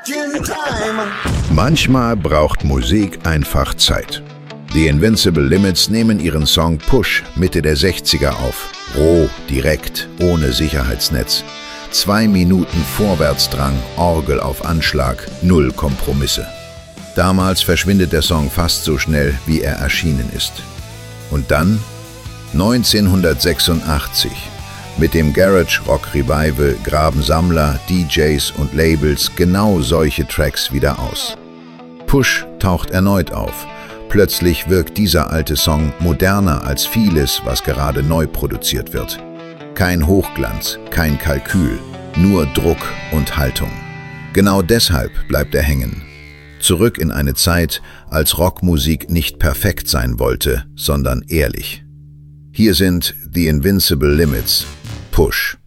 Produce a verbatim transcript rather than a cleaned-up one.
Manchmal braucht Musik einfach Zeit. Die Invincible Limits nehmen ihren Song Push Mitte der sechziger auf. Roh, direkt, ohne Sicherheitsnetz. Zwei Minuten Vorwärtsdrang, Orgel auf Anschlag, null Kompromisse. Damals verschwindet der Song fast so schnell, wie er erschienen ist. Und dann, neunzehnhundertsechsundachtzig, mit dem Garage Rock Revival graben Sammler, D Js und Labels genau solche Tracks wieder aus. Push taucht erneut auf. Plötzlich wirkt dieser alte Song moderner als vieles, was gerade neu produziert wird. Kein Hochglanz, kein Kalkül, nur Druck und Haltung. Genau deshalb bleibt er hängen. Zurück in eine Zeit, als Rockmusik nicht perfekt sein wollte, sondern ehrlich. Hier sind The Invincible Limits, Push.